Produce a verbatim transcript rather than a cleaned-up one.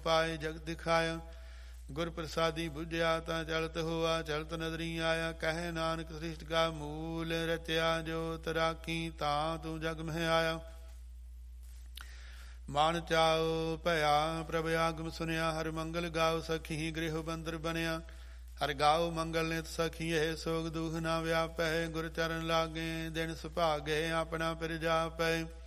ਪਾਏ ਜਗਤ ਦਿਖਾਇਆ। ਗੁਰ ਪ੍ਰਸਾਦੀ ਬੁਝਿਆ ਤਾਂ ਚਲਤ ਹੋਆ ਚਲਤ ਨਦਰੀ ਆਇਆ। ਕਹਿ ਨਾਨਕ ਸ੍ਰਿਸ਼ਟ ਕਾ ਮੂਲ ਰਚਿਆ ਜੋਤ ਰਾਖੀ ਤਾਂ ਤੂੰ ਜਗ ਮਹਿ ਆਇਆ। ਮਨ ਚਾਉ ਭਇਆ ਪ੍ਰਭ ਆਗਮ ਸੁਨਿਆ। ਹਰਿ ਮੰਗਲ ਗਾਉ ਸਖੀ ਗ੍ਰਹਿ ਬੰਦਰ ਬਣਿਆ। ਹਰਿ ਗਾਉ ਮੰਗਲ ਨਿਤ ਸਖੀਏ ਸੋਗ ਦੁਖ ਨਾ ਵਿਆਪੈ। ਗੁਰ ਚਰਨ ਲਾਗੇ ਦਿਨ ਸੁਭਾਗੇ ਆਪਣਾ ਪਿਰ ਜਾਪੈ।